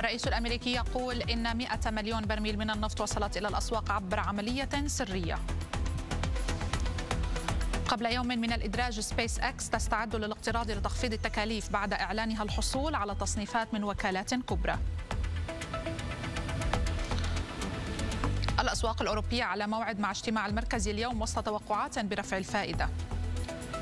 الرئيس الأمريكي يقول إن 100 مليون برميل من النفط وصلت إلى الأسواق عبر عملية سرية. قبل يوم من الإدراج سبيس إكس تستعد للاقتراض لتخفيض التكاليف بعد إعلانها الحصول على تصنيفات من وكالات كبرى. الأسواق الأوروبية على موعد مع اجتماع المركزي اليوم وسط توقعات برفع الفائدة.